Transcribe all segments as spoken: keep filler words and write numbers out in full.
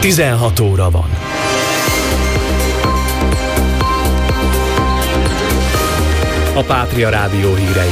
tizenhat óra van. A Pátria Rádió hírei.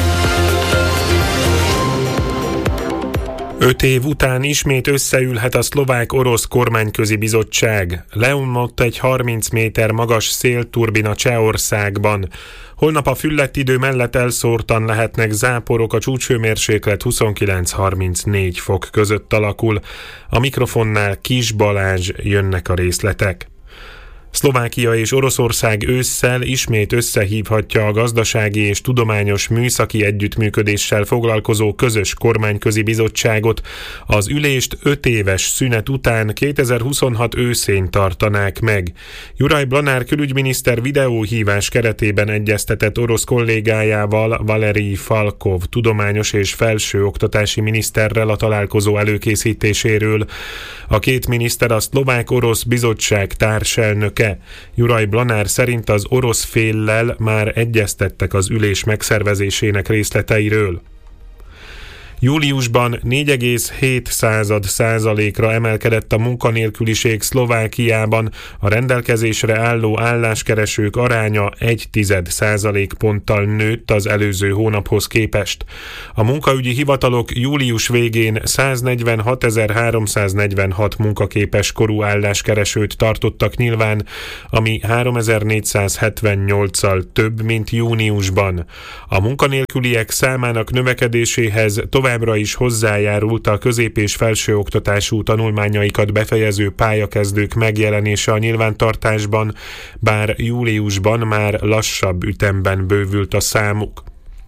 Öt év után ismét összeülhet a szlovák-orosz kormányközi bizottság. Leomlott egy harminc méter magas szélturbina Csehországban. Holnap a füllett idő mellett elszórtan lehetnek záporok, a csúcshőmérséklet huszonkilenc-harmincnégy fok között alakul. A mikrofonnál Kis Balázs, jönnek a részletek. Szlovákia és Oroszország ősszel ismét összehívhatja a gazdasági és tudományos műszaki együttműködéssel foglalkozó közös kormányközi bizottságot. Az ülést öt éves szünet után kétezer-huszonhat őszén tartanák meg. Juraj Blanár külügyminiszter videóhívás keretében egyeztetett orosz kollégájával, Valerij Falkov tudományos és felsőoktatási miniszterrel a találkozó előkészítéséről. A két miniszter a szlovák-orosz bizottság társelnöke. Juraj Blanár szerint az orosz féllel már egyeztettek az ülés megszervezésének részleteiről. Júliusban négy egész hét százalékra emelkedett a munkanélküliség Szlovákiában, a rendelkezésre álló álláskeresők aránya egy tized százalékponttal nőtt az előző hónaphoz képest. A munkaügyi hivatalok július végén száznegyvenhatezer-háromszáznegyvenhat munkaképes korú álláskeresőt tartottak nyilván, ami háromezer-négyszázhetvennyolccal több, mint júniusban. A munkanélküliek számának növekedéséhez tovább Továbbra is hozzájárult a közép- és felsőoktatású tanulmányaikat befejező pályakezdők megjelenése a nyilvántartásban, bár júliusban már lassabb ütemben bővült a számuk.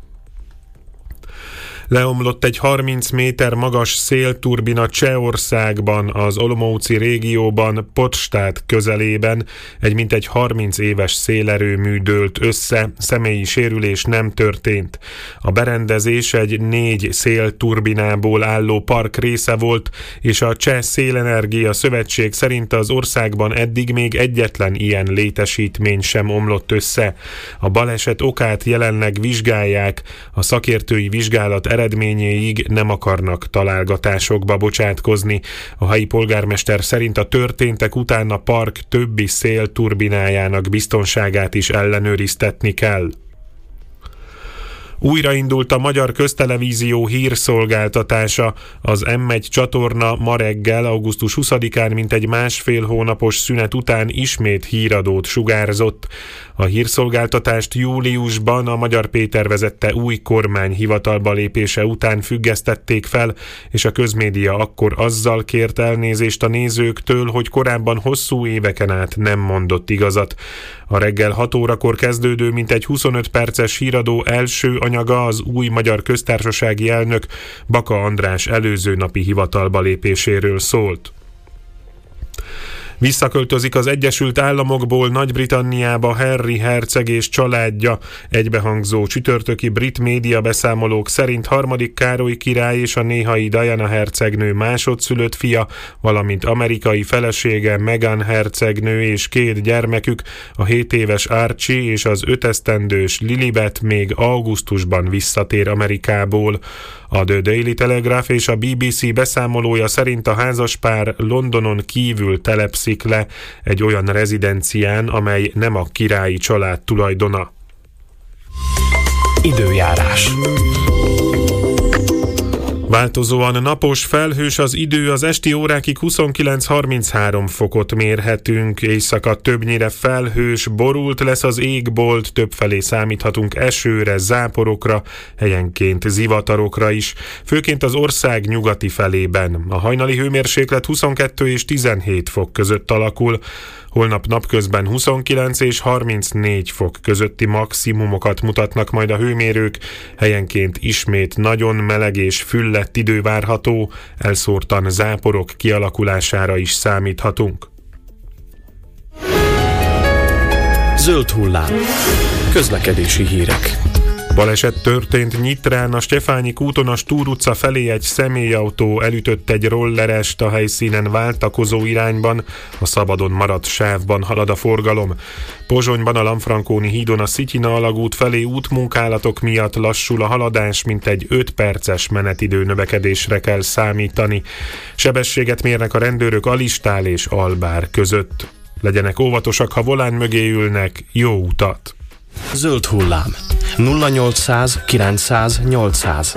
Leomlott egy harminc méter magas szélturbina Csehországban, az Olomouci régióban, Podstát közelében. Egy mintegy harminc éves szélerőmű dőlt össze, személyi sérülés nem történt. A berendezés egy négy szélturbinából álló park része volt, és a Cseh Szélenergia Szövetség szerint az országban eddig még egyetlen ilyen létesítmény sem omlott össze. A baleset okát jelenleg vizsgálják, a szakértői vizsgálat eredményéig nem akarnak találgatásokba bocsátkozni. A helyi polgármester szerint a történtek után a park többi szélturbinájának biztonságát is ellenőriztetni kell. Újraindult a Magyar Köztelevízió hírszolgáltatása. Az em egy csatorna ma reggel, augusztus huszadikán mintegy másfél hónapos szünet után ismét híradót sugárzott. A hírszolgáltatást júliusban a Magyar Péter vezette új kormány hivatalba lépése után függesztették fel, és a közmédia akkor azzal kért elnézést a nézőktől, hogy korábban hosszú éveken át nem mondott igazat. A reggel hat órakor kezdődő mintegy huszonöt perces híradó első anyaga az új magyar köztársasági elnök Baka András előző napi hivatalba lépéséről szólt. Visszaköltözik az Egyesült Államokból Nagy-Britanniába Harry herceg és családja. Egybehangzó csütörtöki brit média beszámolók szerint harmadik Károly király és a néhai Diana hercegnő másodszülött fia, valamint amerikai felesége Meghan hercegnő és két gyermekük, a hét éves Archie és az öt esztendős Lilibet még augusztusban visszatér Amerikából. A The Daily Telegraph és a bé bé cé beszámolója szerint a házaspár Londonon kívül telepszik le egy olyan rezidencián, amely nem a királyi család tulajdona. Időjárás. Változóan napos, felhős az idő, az esti órákig huszonkilenc-harminchárom fokot mérhetünk, éjszaka többnyire felhős, borult lesz az égbolt, többfelé számíthatunk esőre, záporokra, helyenként zivatarokra is, főként az ország nyugati felében. A hajnali hőmérséklet huszonkettő és tizenhét fok között alakul, holnap napközben huszonkilenc és harmincnégy fok közötti maximumokat mutatnak majd a hőmérők, helyenként ismét nagyon meleg és füllett idő várható, elszórtan záporok kialakulására is számíthatunk. Zöld hullám. Közlekedési hírek. Baleset történt Nyitrán, a Stefányi úton a Stúr utca felé egy személyautó elütött egy rollerest, a helyszínen váltakozó irányban, a szabadon maradt sávban halad a forgalom. Pozsonyban a Lanfranconi hídon a Szityina alagút felé útmunkálatok miatt lassul a haladás, mint egy öt perces menetidő növekedésre kell számítani. Sebességet mérnek a rendőrök Alistál és Albár között. Legyenek óvatosak, ha volán mögé ülnek, jó utat! Zöld hullám. nulla nyolcszáz kilencszáz nyolcszáz.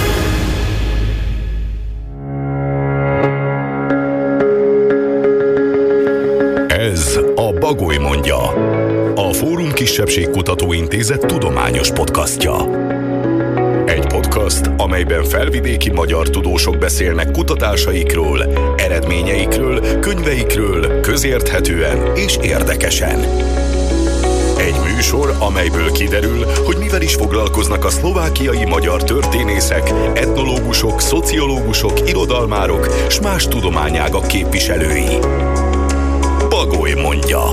Ez a Bagoly mondja, a Fórum Kisebbségkutató Intézet tudományos podcastja. Egy podcast, amelyben felvidéki magyar tudósok beszélnek kutatásaikról, eredményeikről, könyveikről, közérthetően és érdekesen. Egy műsor, amelyből kiderül, hogy mivel is foglalkoznak a szlovákiai magyar történészek, etnológusok, szociológusok, irodalmárok s más tudományágak képviselői. Bagoly mondja.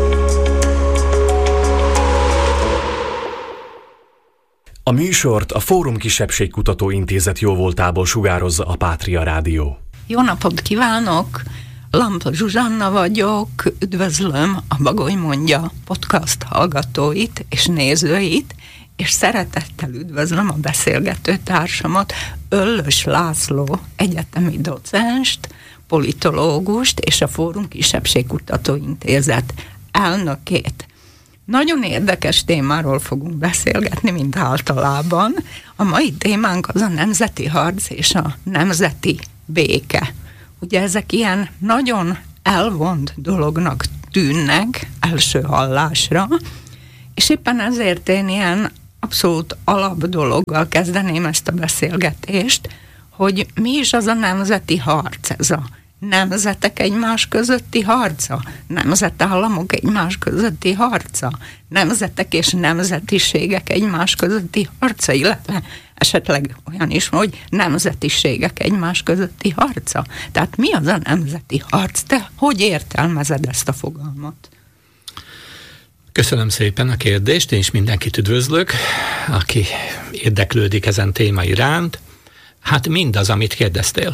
A műsort a Fórum Kisebbségkutató Intézet jóvoltából sugározza a Pátria Rádió. Jó napot kívánok! Lampa Zsuzsanna vagyok, üdvözlöm a Bagoly mondja podcast hallgatóit és nézőit, és szeretettel üdvözlöm a beszélgető társamat, Öllös László egyetemi docenst, politológust és a Fórum Kisebbségkutató Intézet elnökét. Nagyon érdekes témáról fogunk beszélgetni, mint általában. A mai témánk az a nemzeti harc és a nemzeti béke. Ugye ezek ilyen nagyon elvont dolognak tűnnek első hallásra, és éppen ezért én ilyen abszolút alap dologgal kezdeném ezt a beszélgetést, hogy mi is az a nemzeti harc, ez a nemzetek egymás közötti harca, nemzetállamok egymás közötti harca, nemzetek és nemzetiségek egymás közötti harca, illetve esetleg olyan is, hogy nemzetiségek egymás közötti harca. Tehát mi az a nemzeti harc? Te hogy értelmezed ezt a fogalmat? Köszönöm szépen a kérdést, én is mindenkit üdvözlök, aki érdeklődik ezen téma iránt. Hát mindaz, amit kérdeztél.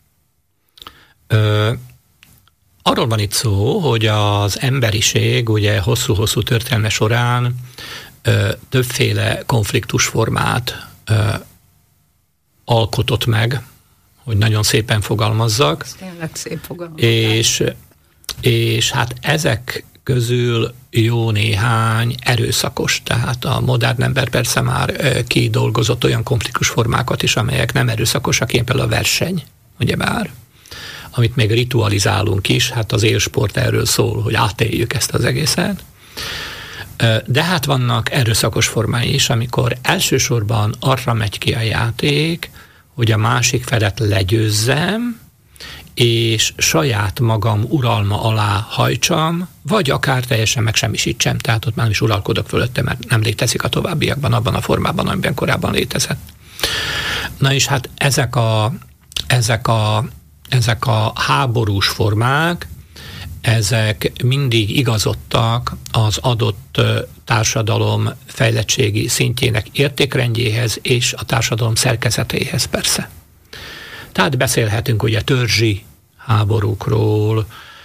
Ö, arról van itt szó, hogy az emberiség ugye hosszú-hosszú történelme során ö, többféle konfliktusformát ö, alkotott meg, hogy nagyon szépen fogalmazzak. Ez tényleg szép fogalmazás. És, és hát ezek közül jó néhány erőszakos, tehát a modern ember persze már kidolgozott olyan konfliktusformákat is, amelyek nem erőszakosak, ilyen például a verseny, ugyebár, amit még ritualizálunk is, hát az élsport erről szól, hogy átéljük ezt az egészet. De hát vannak erőszakos formái is, amikor elsősorban arra megy ki a játék, hogy a másik felet legyőzzem, és saját magam uralma alá hajtsam, vagy akár teljesen megsemmisítsem, tehát ott már is uralkodok fölötte, mert nem létezik a továbbiakban abban a formában, amiben korábban létezett. Na és hát ezek a, ezek a, ezek a háborús formák, ezek mindig igazodtak az adott társadalom fejlettségi szintjének értékrendjéhez és a társadalom szerkezetéhez persze. Tehát beszélhetünk ugye törzsi háborúkról,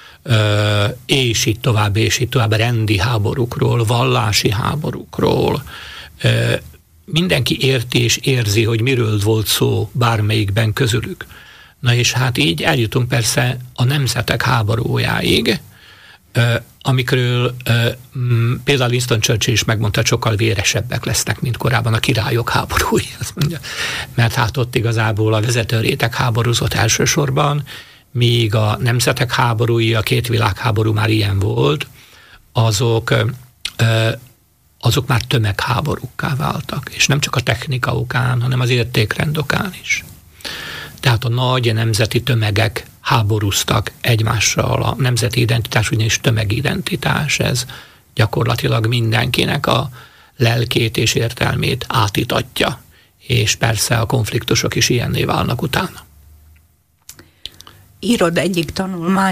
és így tovább, és így tovább rendi háborúkról, vallási háborúkról. Mindenki érti és érzi, hogy miről volt szó bármelyikben közülük. Na és hát így eljutunk persze a nemzetek háborújáig, amikről például Winston Churchill is megmondta, hogy sokkal véresebbek lesznek, mint korábban a királyok háborúi. Azt mondja. Mert hát ott igazából a vezető réteg háborúzott elsősorban, míg a nemzetek háborúi, a két világháború már ilyen volt, azok, azok már tömegháborúkká váltak. És nem csak a technika okán, hanem az értékrend okán is. Tehát a nagy nemzeti tömegek háborúztak egymással, a nemzeti identitás ugyanis tömegidentitás, ez gyakorlatilag mindenkinek a lelkét és értelmét átítatja, és persze a konfliktusok is ilyenné válnak utána. Írod egyik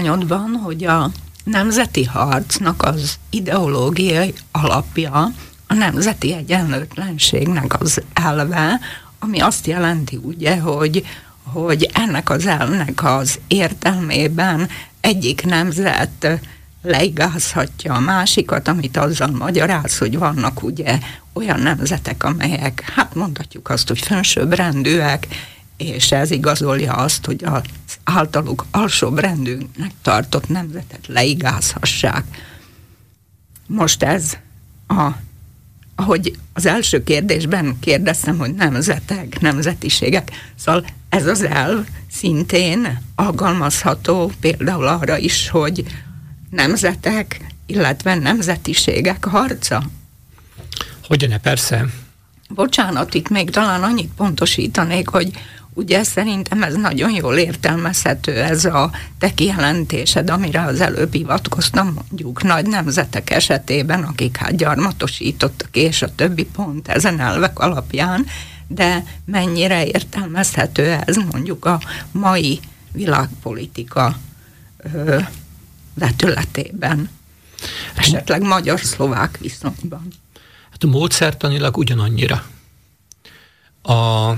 tanulmányodban, hogy a nemzeti harcnak az ideológiai alapja a nemzeti egyenlőtlenségnek az elve, ami azt jelenti ugye, hogy, hogy ennek az elvnek az értelmében egyik nemzet leigázhatja a másikat, amit azzal magyaráz, hogy vannak ugye olyan nemzetek, amelyek, hát mondhatjuk azt, hogy felsőbbrendűek, és ez igazolja azt, hogy az általuk alsóbbrendűnek tartott nemzetet leigázhassák. Most ez, a, ahogy az első kérdésben kérdeztem, hogy nemzetek, nemzetiségek, szóval ez az elv szintén alkalmazható például arra is, hogy nemzetek, illetve nemzetiségek harca. Hogyne, persze. Bocsánat, itt még talán annyit pontosítanék, hogy ugye szerintem ez nagyon jól értelmezhető, ez a te kijelentésed, amire az előbb hivatkoztam, mondjuk nagy nemzetek esetében, akik hát gyarmatosítottak, és a többi pont ezen elvek alapján, de mennyire értelmezhető ez mondjuk a mai világpolitika ö, vetületében, esetleg magyar-szlovák viszonyban. Hát módszertanilag ugyanannyira. A,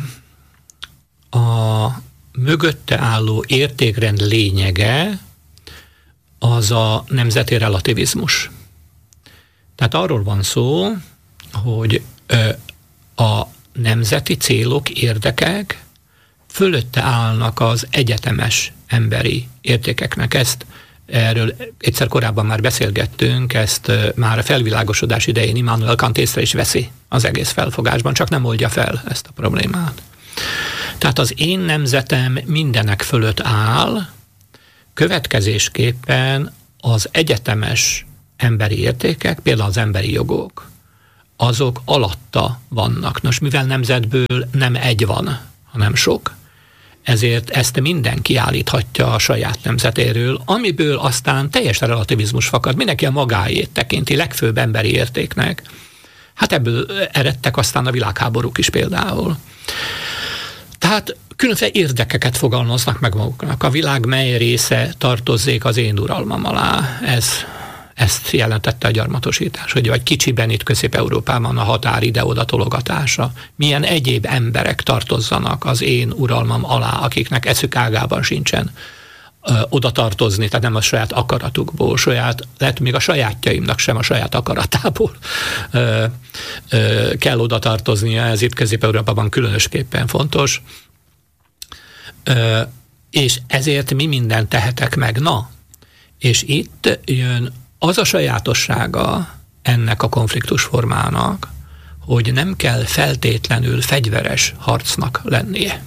a mögötte álló értékrend lényege az a nemzeti relativizmus. Tehát arról van szó, hogy ö, a nemzeti célok, érdekek fölötte állnak az egyetemes emberi értékeknek. Ezt erről egyszer korábban már beszélgettünk, ezt már a felvilágosodás idején Immanuel Kant észre is veszi az egész felfogásban, csak nem oldja fel ezt a problémát. Tehát az én nemzetem mindenek fölött áll, következésképpen az egyetemes emberi értékek, például az emberi jogok, azok alatta vannak. Nos, mivel nemzetből nem egy van, hanem sok, ezért ezt mindenki állíthatja a saját nemzetéről, amiből aztán teljes relativizmus fakad. Mindenki a magáét tekinti legfőbb emberi értéknek. Hát ebből eredtek aztán a világháborúk is például. Tehát különféle érdekeket fogalmaznak meg maguknak. A világ mely része tartozzék az én uralmam alá. Ez, ezt jelentette a gyarmatosítás, hogy vagy kicsiben itt Közép-Európában a határ ide-oda tologatása. Milyen egyéb emberek tartozzanak az én uralmam alá, akiknek eszük ágában sincsen ö, oda tartozni, tehát nem a saját akaratukból, saját, lehet még a sajátjaimnak sem a saját akaratából ö, ö, kell oda tartoznia, ez itt Közép-Európában különösképpen fontos. Ö, és ezért mi mindent tehetek meg? Na, és itt jön az a sajátossága ennek a konfliktusformának, hogy nem kell feltétlenül fegyveres harcnak lennie.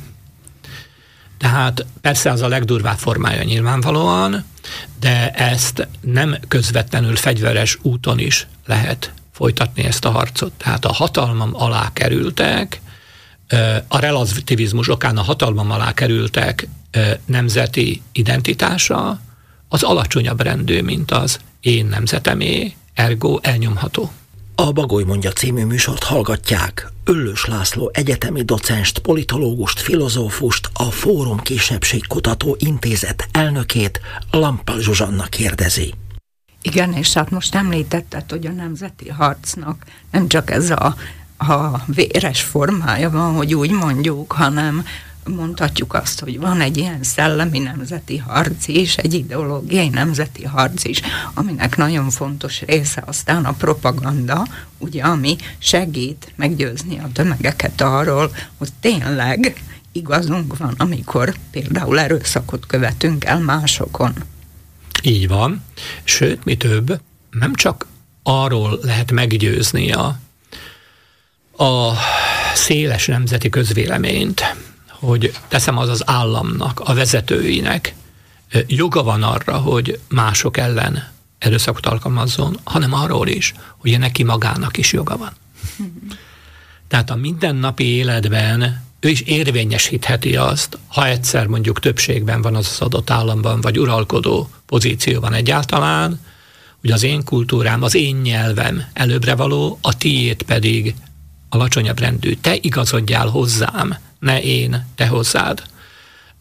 Tehát persze az a legdurvább formája nyilvánvalóan, de ezt nem közvetlenül fegyveres úton is lehet folytatni ezt a harcot. Tehát a hatalmam alá kerültek, a relativizmus okán a hatalmam alá kerültek nemzeti identitása az alacsonyabb rendű, mint az én nemzetemé, ergo elnyomható. A Bagoly mondja című műsort hallgatják. Öllős László egyetemi docenst, politológust, filozófust, a Fórum Kisebbségkutató Intézet elnökét, Lampal Zsuzsanna kérdezi. Igen, és hát most említetted, hogy a nemzeti harcnak nem csak ez a, a véres formája van, hogy úgy mondjuk, hanem mondhatjuk azt, hogy van egy ilyen szellemi nemzeti harc is, egy ideológiai nemzeti harc is, aminek nagyon fontos része aztán a propaganda, ugye, ami segít meggyőzni a tömegeket arról, hogy tényleg igazunk van, amikor például erőszakot követünk el másokon. Így van. Sőt, mi több, nem csak arról lehet meggyőzni a, a széles nemzeti közvéleményt, hogy teszem az az államnak, a vezetőinek joga van arra, hogy mások ellen erőszakot alkalmazzon, hanem arról is, hogy neki magának is joga van. Tehát a mindennapi életben ő is érvényesítheti azt, ha egyszer mondjuk többségben van az az adott államban, vagy uralkodó pozícióban egyáltalán, hogy az én kultúrám, az én nyelvem előbbre való, a tiét pedig alacsonyabb rendű. Te igazodjál hozzám, ne én, te hozzád.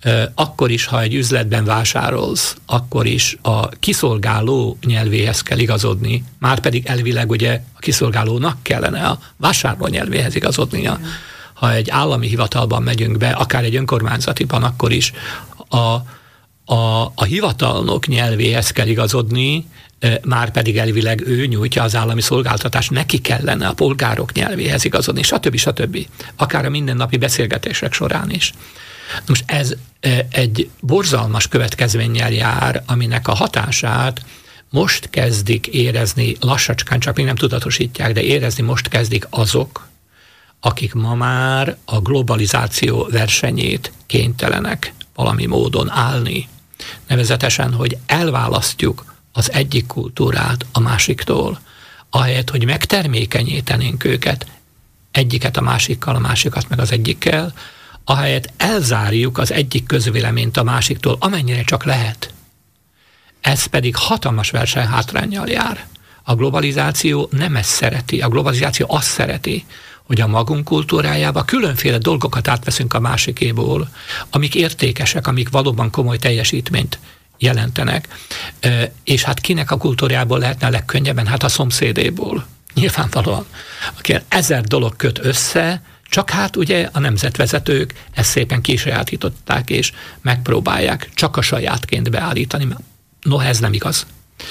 akkor is, ha egy üzletben vásárolsz, akkor is a kiszolgáló nyelvéhez kell igazodni, már pedig elvileg ugye a kiszolgálónak kellene a vásárló nyelvéhez igazodnia. Ha egy állami hivatalban megyünk be, akár egy önkormányzatiban, akkor is a, a, a hivatalnok nyelvéhez kell igazodni, már pedig elvileg ő nyújtja az állami szolgáltatást, neki kellene a polgárok nyelvéhez igazodni, stb. stb. Akár a mindennapi beszélgetések során is. Most ez egy borzalmas következménnyel jár, aminek a hatását most kezdik érezni, lassacskán, csak még nem tudatosítják, de érezni most kezdik azok, akik ma már a globalizáció versenyét kénytelenek valami módon állni. Nevezetesen, hogy elválasztjuk az egyik kultúrát a másiktól, ahelyett, hogy megtermékenyítenénk őket, egyiket a másikkal, a másikat meg az egyikkel, ahelyett elzárjuk az egyik közvéleményt a másiktól, amennyire csak lehet. Ez pedig hatalmas versenyhátránnyal jár. A globalizáció nem ezt szereti. A globalizáció azt szereti, hogy a magunk kultúrájába különféle dolgokat átveszünk a másikéból, amik értékesek, amik valóban komoly teljesítményt jelentenek. És hát kinek a kultúrájából lehetne a legkönnyebben? Hát a szomszédéból. Nyilvánvalóan. Aki ezer dolog köt össze, csak hát ugye a nemzetvezetők ezt szépen kisajátították, és megpróbálják csak a sajátként beállítani. No, ez nem igaz.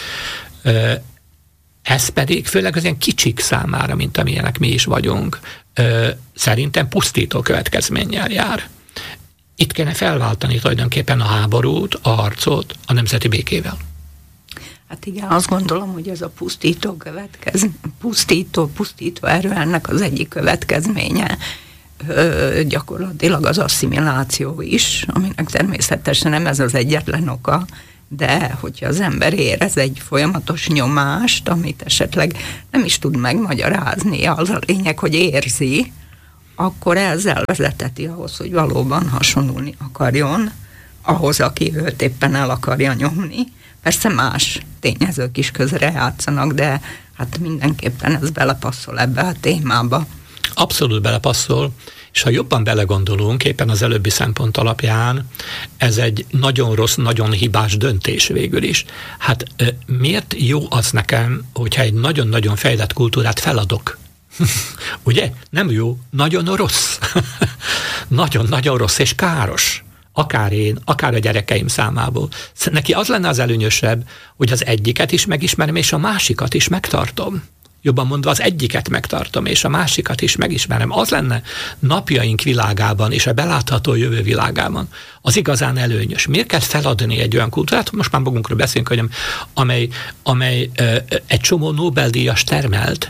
Ez pedig főleg az ilyen kicsik számára, mint amilyenek mi is vagyunk, szerintem pusztító következménnyel jár. Itt kéne felváltani tulajdonképpen a háborút, a harcot a nemzeti békével. Hát igen, azt gondolom, hogy ez a pusztító következ, pusztító, pusztító erő ennek az egyik következménye. Ö, gyakorlatilag az asszimiláció is, aminek természetesen nem ez az egyetlen oka, de hogyha az ember érez egy folyamatos nyomást, amit esetleg nem is tud megmagyarázni, az a lényeg, hogy érzi, akkor ezzel vezeteti ahhoz, hogy valóban hasonlulni akarjon ahhoz, aki őt éppen el akarja nyomni. Persze más tényezők is közre játszanak, de hát mindenképpen ez belepasszol ebbe a témába. Abszolút belepasszol, és ha jobban belegondolunk, éppen az előbbi szempont alapján, ez egy nagyon rossz, nagyon hibás döntés végül is. Hát miért jó az nekem, hogyha egy nagyon-nagyon fejlett kultúrát feladok? Ugye? Nem jó, nagyon rossz. Nagyon-nagyon rossz és káros. Akár én, akár a gyerekeim számából. Neki az lenne az előnyösebb, hogy az egyiket is megismerem, és a másikat is megtartom. Jobban mondva, az egyiket megtartom, és a másikat is megismerem. Az lenne napjaink világában, és a belátható jövő világában az igazán előnyös. Miért kell feladni egy olyan kultúrát, most már magunkról beszélünk, hogy amely, amely ö, egy csomó Nobel-díjas termelt,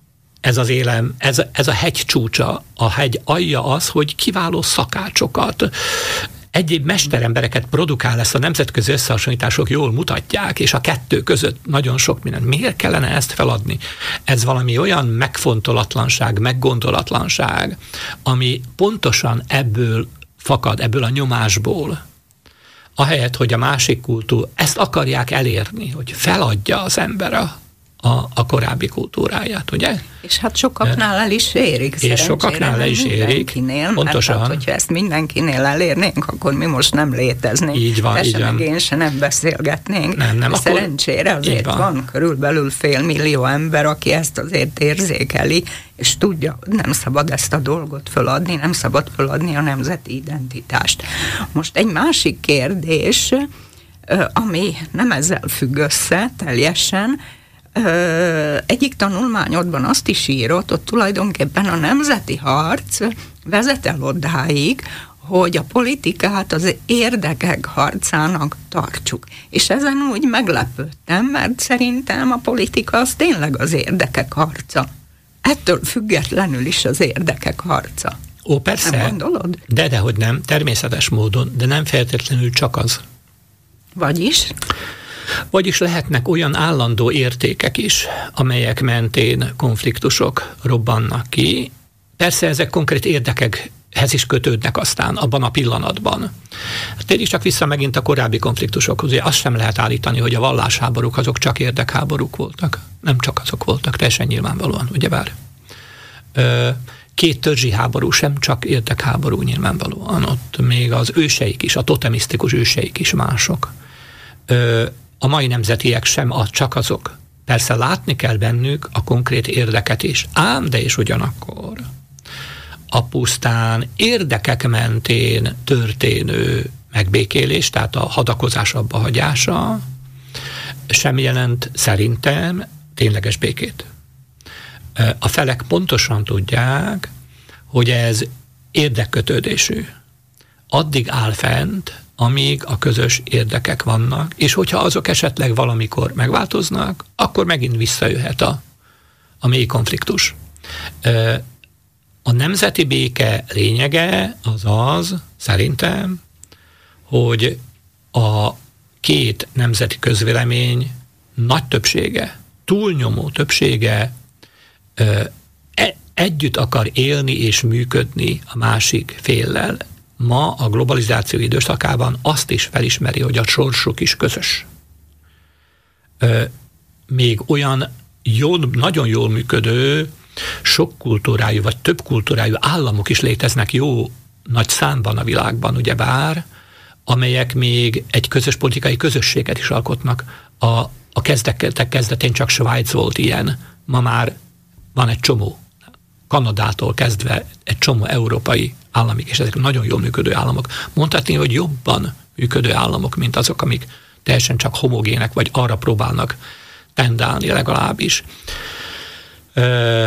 ez az élem, ez, ez a hegy csúcsa, a hegy alja az, hogy kiváló szakácsokat, egyéb mesterembereket produkál, ezt a nemzetközi összehasonlítások jól mutatják, és a kettő között nagyon sok minden. Miért kellene ezt feladni? Ez valami olyan megfontolatlanság, meggondolatlanság, ami pontosan ebből fakad, ebből a nyomásból. Ahelyett, hogy a másik kultúra, ezt akarják elérni, hogy feladja az ember a A, a korábbi kultúráját, ugye? És hát sokaknál el is érik. És sokaknál el is érik. Pontosan. Mert hát, hogyha ezt mindenkinél elérnénk, akkor mi most nem léteznénk. Így van, Te így sem, van. meg én se nem beszélgetnénk. Nem, nem. Akkor szerencsére azért van. van körülbelül fél millió ember, aki ezt azért érzékeli, és tudja, nem szabad ezt a dolgot föladni, nem szabad föladni a nemzeti identitást. Most egy másik kérdés, ami nem ezzel függ össze teljesen, Ö, egyik tanulmányodban azt is írott, ott tulajdonképpen a nemzeti harc vezet el odáig, hogy a politikát az érdekek harcának tartsuk. És ezen úgy meglepődtem, mert szerintem a politika az tényleg az érdekek harca. Ettől függetlenül is az érdekek harca. Ó, persze. Nem gondolod? De, de, hogy nem, természetes módon, de nem feltétlenül csak az. Vagyis? Vagyis lehetnek olyan állandó értékek is, amelyek mentén konfliktusok robbannak ki. Persze ezek konkrét érdekekhez is kötődnek aztán abban a pillanatban. Térjük csak vissza megint a korábbi konfliktusokhoz. Ugye azt sem lehet állítani, hogy a vallásháborúk azok csak érdekháborúk voltak. Nem csak azok voltak, teljesen nyilvánvalóan, ugyebár. két törzsi háború sem csak érdekháború nyilvánvalóan, ott még az őseik is, a totemisztikus őseik is mások. A mai nemzetiek sem az, csak azok. Persze látni kell bennük a konkrét érdeket is, ám de is ugyanakkor a pusztán érdekek mentén történő megbékélés, tehát a hadakozás abbahagyása sem jelent szerintem tényleges békét. A felek pontosan tudják, hogy ez érdekkötődésű. Addig áll fent, amíg a közös érdekek vannak, és hogyha azok esetleg valamikor megváltoznak, akkor megint visszajöhet a, a mély konfliktus. A nemzeti béke lényege az az, szerintem, hogy a két nemzeti közvélemény nagy többsége, túlnyomó többsége együtt akar élni és működni a másik féllel. Ma a globalizáció időszakában azt is felismeri, hogy a sorsuk is közös. Még olyan jól, nagyon jól működő, sok kultúrájú vagy több kultúrájú államok is léteznek jó nagy számban a világban, ugyebár, amelyek még egy közös politikai közösséget is alkotnak. A, a kezdetek kezdetén csak Svájc volt ilyen, ma már van egy csomó, Kanadától kezdve egy csomó európai államig, és ezek nagyon jól működő államok. Mondhatni, hogy jobban működő államok, mint azok, amik teljesen csak homogének, vagy arra próbálnak tendálni legalábbis. Ö,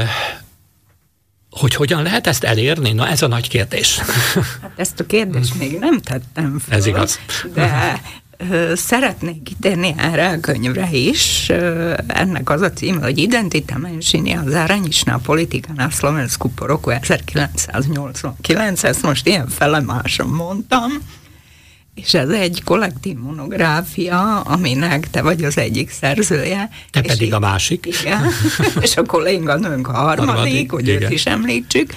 hogy hogyan lehet ezt elérni? Na, ez a nagy kérdés. Hát ezt a kérdést még nem tettem fel. Ez igaz. De ö, szeretnék kitérni erre a könyvre is. Ö, ennek az a címe, hogy Identita menšiny a zahraničná politika na Slovensku po roku ezerkilencszáznyolcvankilenc. Ezt most ilyen felemáson mondtam. És ez egy kollektív monográfia, aminek te vagy az egyik szerzője. Te pedig így, a másik. Igen, és a kolléganőnk a harmadik, harmadik hogy igen. Őt is említsük.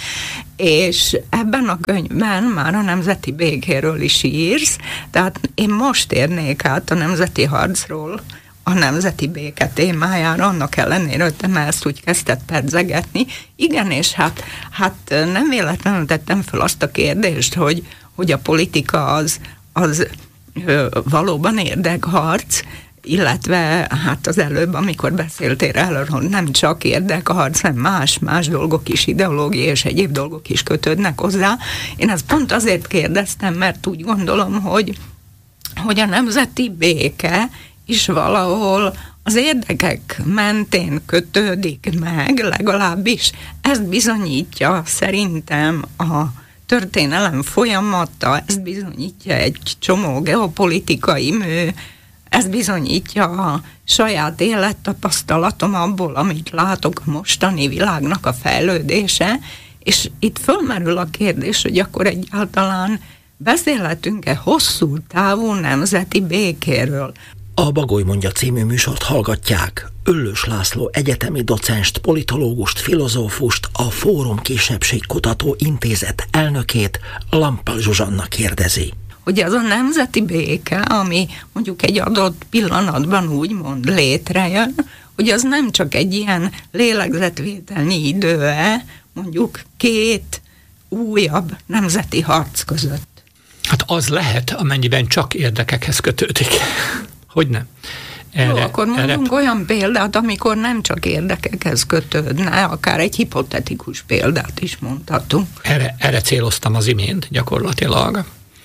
És ebben a könyvben már a nemzeti békéről is írsz, tehát én most érnék át a nemzeti harcról a nemzeti béke témájára, annak ellenére, hogy te már ezt úgy kezdted pedzegetni. Igen, és hát, hát nem véletlenül tettem fel azt a kérdést, hogy, hogy a politika az az ö, valóban érdekharc, illetve hát az előbb, amikor beszéltél erről, hogy nem csak érdekharc, hanem más, más dolgok is, ideológia és egyéb dolgok is kötődnek hozzá. Én ezt pont azért kérdeztem, mert úgy gondolom, hogy, hogy a nemzeti béke is valahol az érdekek mentén kötődik meg, legalábbis ezt bizonyítja szerintem a történelem folyamata, ezt bizonyítja egy csomó geopolitikai mű, ezt bizonyítja a saját élettapasztalatom abból, amit látok a mostani világnak a fejlődése, és itt fölmerül a kérdés, hogy akkor egyáltalán beszélhetünk-e hosszú távú nemzeti békéről. A Bagoly mondja című műsort hallgatják. Öllős László egyetemi docenst, politológust, filozófust, a Fórum Kisebbségkutató Intézet elnökét, Lampal Zsuzsanna kérdezi. Hogy az a nemzeti béke, ami mondjuk egy adott pillanatban úgymond létrejön, hogy az nem csak egy ilyen lélegzetvételnyi idő-e, mondjuk két újabb nemzeti harc között. Hát az lehet, amennyiben csak érdekekhez kötődik. Hogy nem? Erre, Jó, akkor mondjunk erre... olyan példát, amikor nem csak érdekekhez kötődne, akár egy hipotetikus példát is mondhatunk. Erre, erre céloztam az imént gyakorlatilag.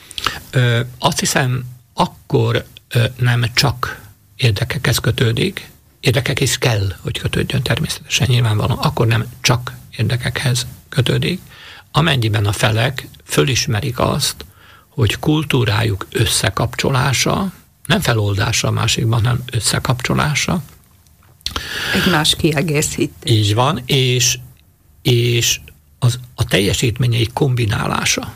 Ö, azt hiszem, akkor ö, nem csak érdekekhez kötődik, érdekek is kell, hogy kötődjön természetesen, nyilvánvalóan, akkor nem csak érdekekhez kötődik, amennyiben a felek fölismerik azt, hogy kultúrájuk összekapcsolása, nem feloldása a másikban, hanem összekapcsolása. Egymás kiegészítés. Így van, és, és az, a teljesítményei kombinálása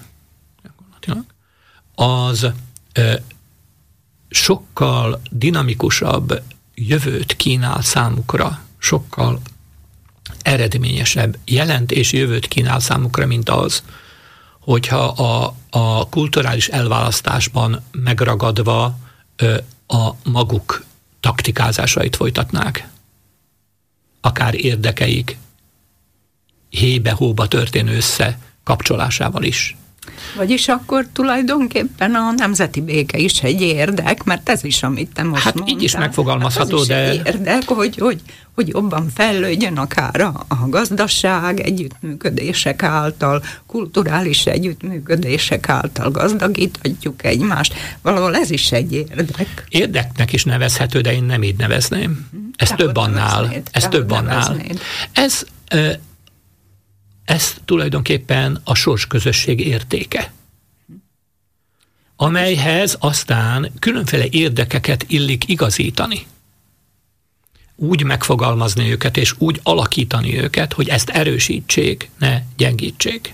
az ö, sokkal dinamikusabb jövőt kínál számukra, sokkal eredményesebb jelent és jövőt kínál számukra, mint az, hogyha a, a kulturális elválasztásban megragadva ö, a maguk taktikázásait folytatnák. Akár érdekeik hébe-hóba történő összekapcsolásával is. Vagyis akkor tulajdonképpen a nemzeti béke is egy érdek, mert ez is, amit te most hát mondtál. így is megfogalmazható, hát de... egy érdek, hogy, hogy, hogy jobban fejlődjön akár a, a gazdaság együttműködések által, kulturális együttműködések által gazdagíthatjuk egymást. Valahol ez is egy érdek. Érdeknek is nevezhető, de én nem így nevezném. Ez Te több annál. neveznéd, Ez több annál. Neveznéd. Ez... Ö, Ez tulajdonképpen a sorsközösség értéke, amelyhez aztán különféle érdekeket illik igazítani. Úgy megfogalmazni őket, és úgy alakítani őket, hogy ezt erősítsék, ne gyengítsék.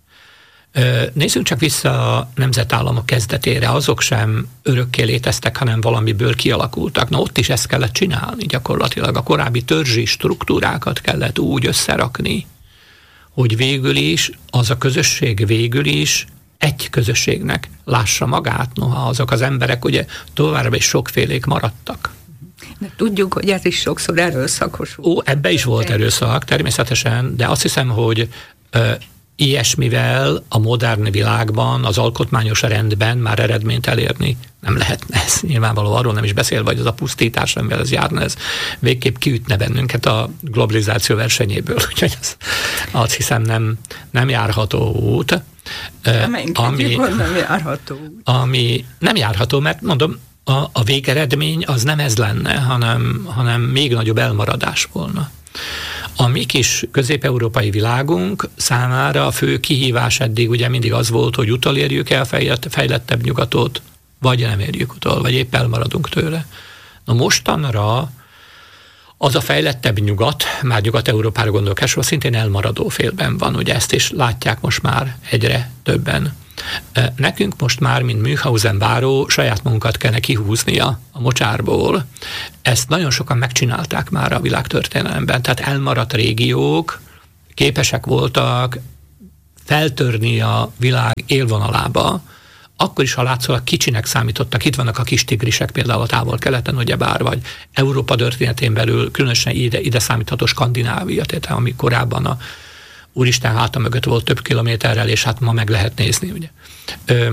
Nézzünk csak vissza a nemzetállamok kezdetére, azok sem örökké léteztek, hanem valamiből kialakultak. Na ott is ezt kellett csinálni gyakorlatilag. A korábbi törzsi struktúrákat kellett úgy összerakni, hogy végül is az a közösség végül is egy közösségnek lássa magát, noha azok az emberek ugye továbbra is sokfélék maradtak. De tudjuk, hogy ez is sokszor erőszakos. Ó, ebbe is volt erőszak, természetesen, de azt hiszem, hogy ö, ilyesmivel a modern világban, az alkotmányos rendben már eredményt elérni nem lehetne. Ez nyilvánvaló, arról nem is beszélve, hogy az a pusztítás, amivel ez járna, ez végképp kiütne bennünket a globalizáció versenyéből. Úgyhogy az, azt hiszem nem, nem járható út. Nem ami, nem járható út. Ami nem járható, mert mondom, a, a végeredmény az nem ez lenne, hanem, hanem még nagyobb elmaradás volna. A mi kis közép-európai világunk számára a fő kihívás eddig ugye mindig az volt, hogy utolérjük el fejlettebb nyugatot, vagy nem érjük utol, vagy épp elmaradunk tőle. Na mostanra az a fejlettebb nyugat, már Nyugat-Európára gondolok elsősorban, szintén elmaradó félben van, ugye ezt is látják most már egyre többen. Nekünk most már, mint Münchhausen báró, saját magunkat kellene kihúznia a mocsárból. Ezt nagyon sokan megcsinálták már a világtörténelemben, tehát elmaradt régiók képesek voltak feltörni a világ élvonalába, akkor is, ha látszólag kicsinek számítottak. Itt vannak a kis tigrisek például a távol-keleten, ugyebár, vagy Európa történetén belül, különösen ide, ide számítható Skandinávia, tehát ami korábban a Úristen háta mögött volt több kilométerrel, és hát ma meg lehet nézni, ugye. Ö,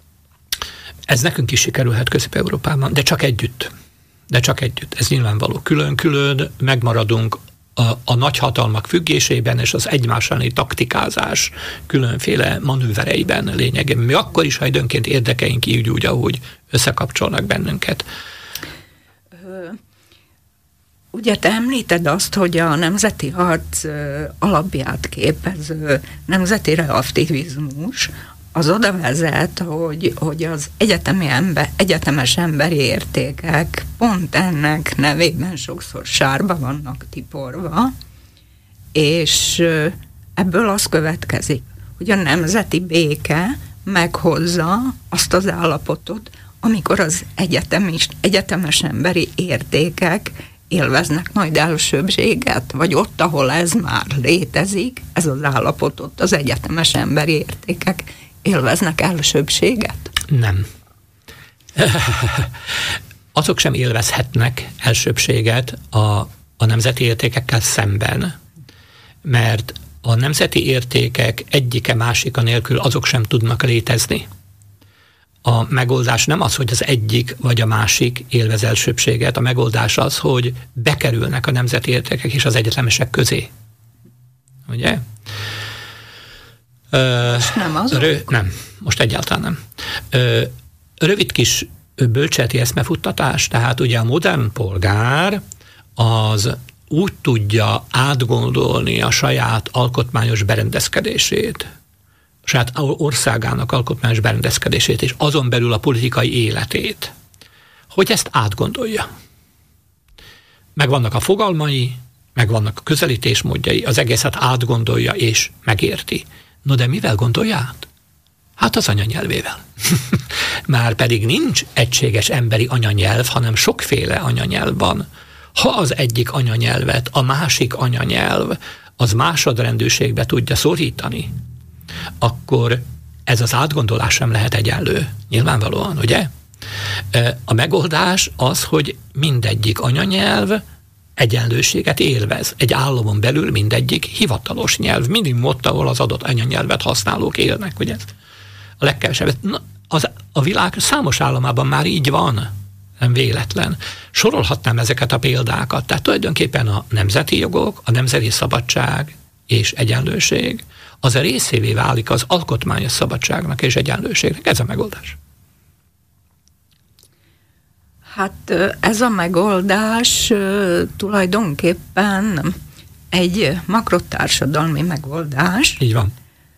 ez nekünk is sikerülhet Közép-Európában, de csak együtt. De csak együtt. Ez nyilvánvaló. Külön-külön megmaradunk a, a nagyhatalmak függésében, és az egymás elleni taktikázás különféle manővereiben lényegében. Mi akkor is, ha időnként érdekeink így úgy, ahogy összekapcsolnak bennünket. Ugye te említed azt, hogy a nemzeti harc alapját képező nemzeti relativizmus az oda vezet, hogy, hogy az egyetemi ember, egyetemes emberi értékek pont ennek nevében sokszor sárba vannak tiporva, és ebből az következik, hogy a nemzeti béke meghozza azt az állapotot, amikor az egyetemis, egyetemes emberi értékek élveznek nagy elsőbbséget, vagy ott, ahol ez már létezik, ez az állapot, ott az egyetemes emberi értékek élveznek elsőbbséget? Nem. Azok sem élvezhetnek elsőbbséget a, a nemzeti értékekkel szemben, mert a nemzeti értékek egyike másika nélkül azok sem tudnak létezni. A megoldás nem az, hogy az egyik vagy a másik élvez elsőbbséget, a megoldás az, hogy bekerülnek a nemzeti értékek is az egyetemesek közé. Ugye? Most nem az? Rö- nem, most egyáltalán nem. Ö, rövid kis bölcseleti eszmefuttatás, tehát ugye a modern polgár az úgy tudja átgondolni a saját alkotmányos berendezkedését, a saját országának alkotmányos berendezkedését, és azon belül a politikai életét, hogy ezt átgondolja. Megvannak a fogalmai, megvannak a közelítésmódjai, az egészet átgondolja és megérti. No de mivel gondolja át? Hát az anyanyelvével. Már pedig nincs egységes emberi anyanyelv, hanem sokféle anyanyelv van. Ha az egyik anyanyelvet, a másik anyanyelv az másodrendűségbe tudja szorítani, akkor ez az átgondolás sem lehet egyenlő. Nyilvánvalóan, ugye? A megoldás az, hogy mindegyik anyanyelv egyenlőséget élvez. Egy államon belül mindegyik hivatalos nyelv, minimum ott, ahol az adott anyanyelvet használók élnek, ugye? A legkevesebbet. Na, az, a világ számos államában már így van, nem véletlen. Sorolhatnám ezeket a példákat. Tehát tulajdonképpen a nemzeti jogok, a nemzeti szabadság és egyenlőség az a részévé válik az alkotmányos szabadságnak és egyenlőségnek. Ez a megoldás. Hát ez a megoldás tulajdonképpen egy makrotársadalmi megoldás. Így van.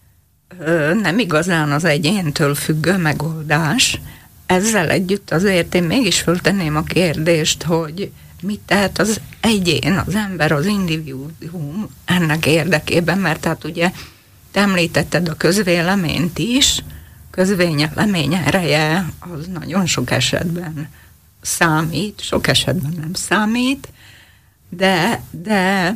Nem igazán az egyéntől függő megoldás. Ezzel együtt azért én mégis föltenném a kérdést, hogy mit tehet az egyén, az ember, az individuum ennek érdekében, mert hát ugye te említetted a közvéleményt is, közvélemény ereje az nagyon sok esetben számít, sok esetben nem számít, de, de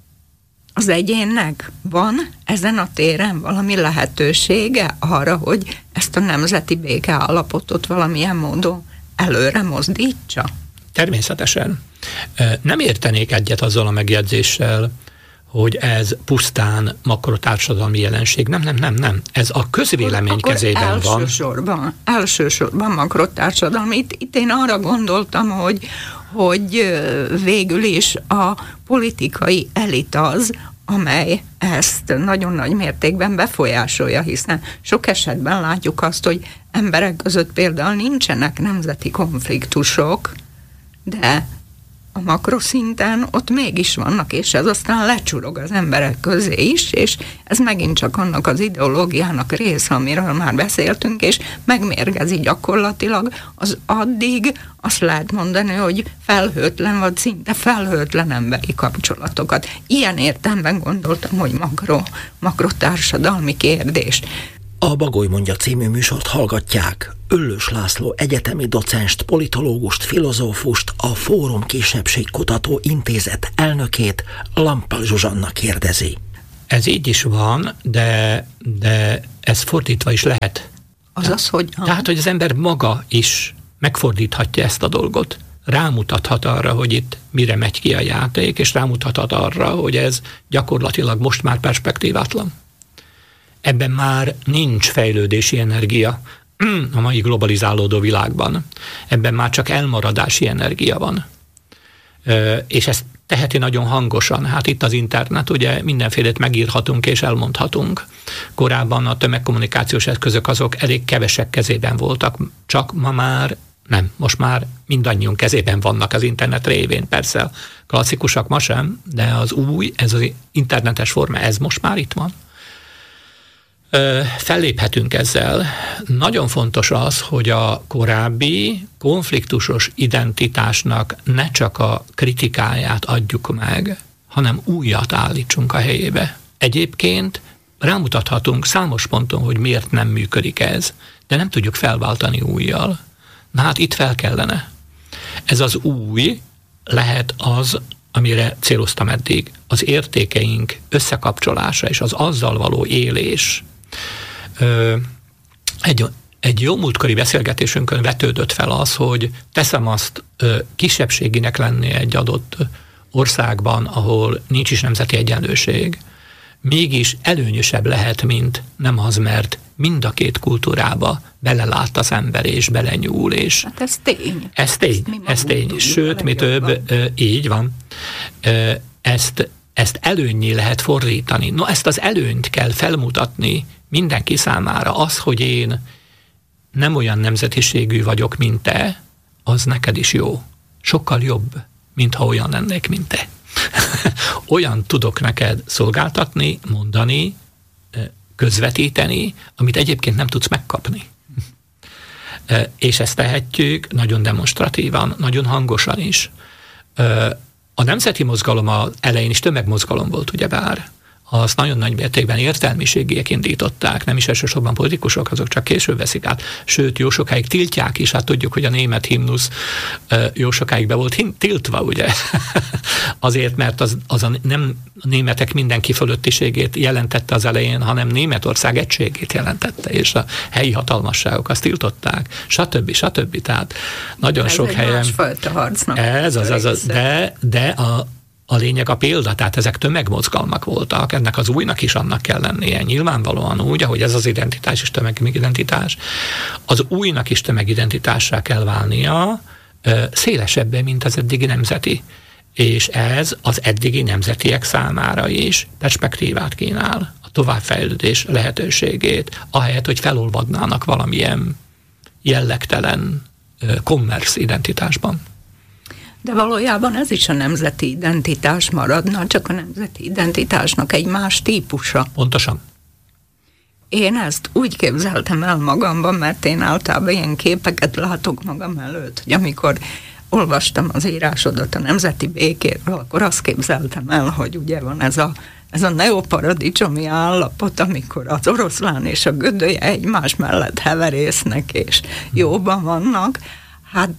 az egyénnek van ezen a téren valami lehetősége arra, hogy ezt a nemzeti békeállapotot valamilyen módon előre mozdítsa? Természetesen. Nem értenék egyet azzal a megjegyzéssel, hogy ez pusztán makrotársadalmi jelenség. Nem, nem, nem, nem. Ez a közvélemény akkor kezében elsősorban, van. Elsősorban makrotársadalmi. Itt, itt én arra gondoltam, hogy, hogy végül is a politikai elit az, amely ezt nagyon nagy mértékben befolyásolja, hiszen sok esetben látjuk azt, hogy emberek között például nincsenek nemzeti konfliktusok, de a makroszinten ott mégis vannak, és ez aztán lecsurog az emberek közé is, és ez megint csak annak az ideológiának része, amiről már beszéltünk, és megmérgezi gyakorlatilag az addig azt lehet mondani, hogy felhőtlen, vagy szinte felhőtlen emberi kapcsolatokat. Ilyen értelemben gondoltam, hogy makro, makrotársadalmi kérdés. A Bagoly mondja című műsort hallgatják. Öllős László egyetemi docenst, politológust, filozófust, a Fórum Kisebbségkutató Intézet elnökét, Lampal Zsuzsanna kérdezi. Ez így is van, de, de ez fordítva is lehet. Azaz, hogy... Tehát, hogy az ember maga is megfordíthatja ezt a dolgot. Rámutathat arra, hogy itt mire megy ki a játék, és rámutathat arra, hogy ez gyakorlatilag most már perspektívátlan. Ebben már nincs fejlődési energia a mai globalizálódó világban. Ebben már csak elmaradási energia van. És ezt teheti nagyon hangosan. Hát itt az internet, ugye mindenfélét megírhatunk és elmondhatunk. Korábban a tömegkommunikációs eszközök azok elég kevesek kezében voltak, csak ma már nem. Most már mindannyiunk kezében vannak az internet révén. Persze klasszikusak ma sem, de az új, ez az internetes forma, ez most már itt van. Felléphetünk ezzel. Nagyon fontos az, hogy a korábbi konfliktusos identitásnak ne csak a kritikáját adjuk meg, hanem újat állítsunk a helyébe. Egyébként rámutathatunk számos ponton, hogy miért nem működik ez, de nem tudjuk felváltani újjal. Na hát itt fel kellene. Ez az új lehet az, amire céloztam eddig, az értékeink összekapcsolása és az azzal való élés. Egy, egy jó múltkori beszélgetésünkön vetődött fel az, hogy teszem azt kisebbséginek lenni egy adott országban, ahol nincs is nemzeti egyenlőség, mégis előnyösebb lehet, mint nem az, mert mind a két kultúrába belelát az ember, és belenyúl, és... Hát ez tény. Ez tény, ez tény. Sőt, mi több, így van, ezt, ezt előnnyé lehet fordítani. No, ezt az előnyt kell felmutatni mindenki számára. Az, hogy én nem olyan nemzetiségű vagyok, mint te, az neked is jó. Sokkal jobb, mintha olyan lennék, mint te. Olyan tudok neked szolgáltatni, mondani, közvetíteni, amit egyébként nem tudsz megkapni. És ezt tehetjük nagyon demonstratívan, nagyon hangosan is. A nemzeti mozgalom az elején is tömegmozgalom volt, ugyebár. Azt nagyon nagy mértékben értelmiségiek indították, nem is elsősorban politikusok, azok csak később veszik át. Sőt, jó sokáig tiltják is, hát tudjuk, hogy a német himnusz jó sokáig be volt tiltva, ugye? Azért, mert az, az a nem a németek mindenki fölöttiségét jelentette az elején, hanem Németország egységét jelentette, és a helyi hatalmasságok azt tiltották, stb. stb. Tehát nagyon ez sok helyen... Ez egy másfajta harcnak. Ez az, az, az, de, de a a lényeg a példa, tehát ezek tömegmozgalmak voltak, ennek az újnak is annak kell lennie. Nyilvánvalóan úgy, ahogy ez az identitás is tömegidentitás, az újnak is tömegidentitássá kell válnia, szélesebben, mint az eddigi nemzeti. És ez az eddigi nemzetiek számára is perspektívát kínál, a továbbfejlődés lehetőségét, ahelyett, hogy felolvadnának valamilyen jellegtelen commerce identitásban. De valójában ez is a nemzeti identitás maradna, csak a nemzeti identitásnak egy más típusa. Pontosan. Én ezt úgy képzeltem el magamban, mert én általában ilyen képeket látok magam előtt, hogy amikor olvastam az írásodat a nemzeti békéről, akkor azt képzeltem el, hogy ugye van ez a, ez a neoparadicsomi állapot, amikor az oroszlán és a gödöje egymás mellett heverésznek, és jóban vannak. Hát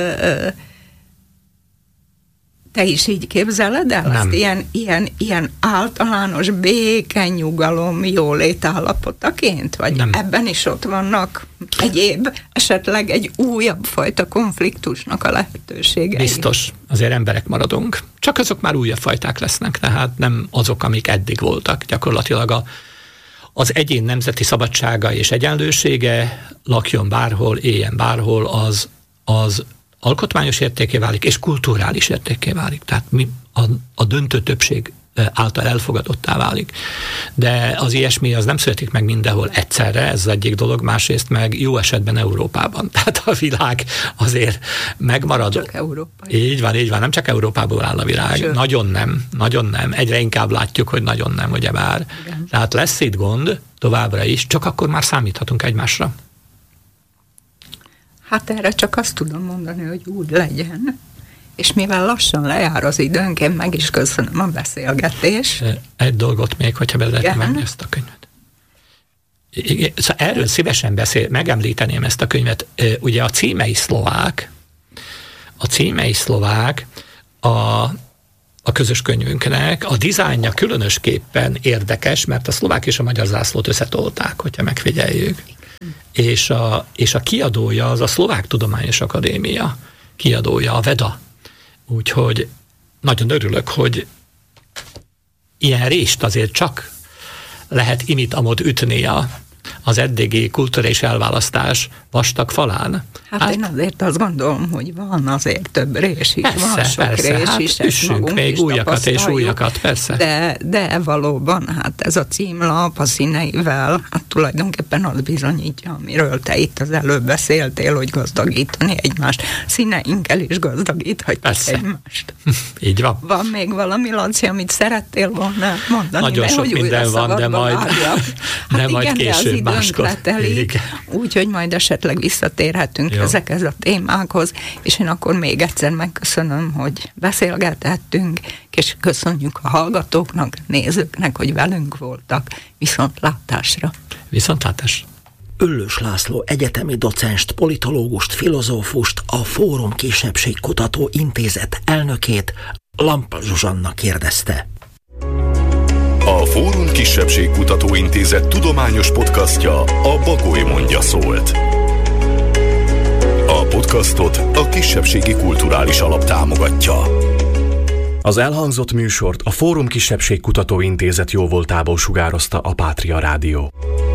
te is így képzeled el? Azt ilyen, ilyen, ilyen általános béke, nyugalom, jólét állapotaként? Vagy nem. Ebben is ott vannak egyéb, esetleg egy újabb fajta konfliktusnak a lehetőségei? Biztos, azért emberek maradunk. Csak azok már újabb fajták lesznek, tehát nem azok, amik eddig voltak. Gyakorlatilag a, az egyén nemzeti szabadsága és egyenlősége, lakjon bárhol, éljen bárhol, az, az alkotmányos értéké válik, és kulturális értéké válik. Tehát mi a, a döntő többség által elfogadottá válik. De az ilyesmi az nem születik meg mindenhol egyszerre, ez az egyik dolog, másrészt meg jó esetben Európában. Tehát a világ azért megmarad. Csak Európa. Így van, így van, nem csak Európából áll a világ. Sőt. Nagyon nem, nagyon nem. Egyre inkább látjuk, hogy nagyon nem, ugyebár. Igen. Tehát lesz itt gond továbbra is, csak akkor már számíthatunk egymásra. Hát erre csak azt tudom mondani, hogy úgy legyen, és mivel lassan lejár az időnk, én meg is köszönöm a beszélgetést. Egy dolgot még, hogyha be lehetne venni ezt a könyvet. Szóval erről szívesen beszél, megemlíteném ezt a könyvet. Ugye a címe is szlovák, a címe is szlovák, a, a közös könyvünknek, a dizájnja különösképpen érdekes, mert a szlovák és a magyar zászlót összetolták, hogyha megfigyeljük. És a, és a kiadója az a Szlovák Tudományos Akadémia kiadója, a VEDA. Úgyhogy nagyon örülök, hogy ilyen rést azért csak lehet imit-amot ütni a, az eddigi kulturális elválasztás vastag falán. Hát, hát én azért azt gondolom, hogy van azért több rés is, persze, van sok persze, rés hát is, üssünk még újakat és újakat, persze. De, de valóban, hát ez a címlap a színeivel, hát tulajdonképpen az bizonyítja, amiről te itt az előbb beszéltél, hogy gazdagítani egymást. Színeinkkel is gazdagíthatjuk persze. Egymást. Így van. Van még valami, Laci, amit szerettél volna mondani? Nagyon sok minden van, de majd, de hát majd igen, később máskor. Úgyhogy majd esetleg visszatérhetünk jó. Ezekhez a témákhoz, és én akkor még egyszer megköszönöm, hogy beszélgethettünk, és köszönjük a hallgatóknak, nézőknek, hogy velünk voltak. Viszontlátásra. Viszontlátásra. Öllős László egyetemi docenst, politológust, filozófust, a Fórum Kisebbségkutató Intézet elnökét, Lampa Zsuzsanna kérdezte. A Fórum Kisebbségkutató Intézet tudományos podcastja a Bagoly mondja szólt. A podcastot a Kisebbségi Kulturális Alap támogatja. Az elhangzott műsort a Fórum Kisebbségkutató Intézet jóvoltából sugározta a Pátria Rádió.